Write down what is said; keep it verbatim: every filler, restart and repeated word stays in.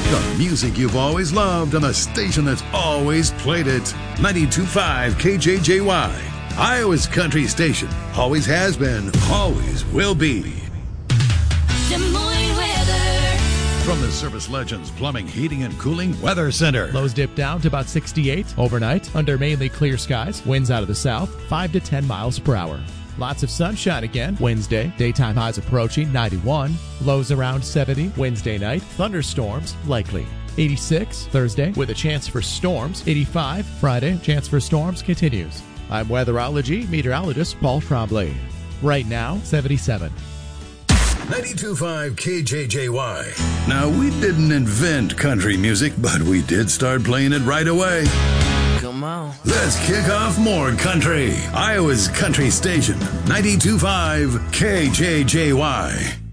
The music you've always loved on the station that's always played it. ninety-two point five K J J Y. Iowa's country station. Always has been, always will be. Des Moines weather. From the Service Legends Plumbing, Heating, and Cooling Weather Center. Lows dip down to about sixty-eight overnight under mainly clear skies. Winds out of the south, five to ten miles per hour. Lots of sunshine again Wednesday. Daytime highs approaching ninety-one. Lows around seventy Wednesday night. Thunderstorms likely. eighty-six Thursday with a chance for storms. eighty-five Friday. Chance for storms continues. I'm weatherology meteorologist Paul Trombley. Right now, seventy-seven. ninety-two point five K J J Y. Now, we didn't invent country music, but we did start playing it right away. Come on. Let's kick off more country. Iowa's country station, ninety-two point five K J J Y.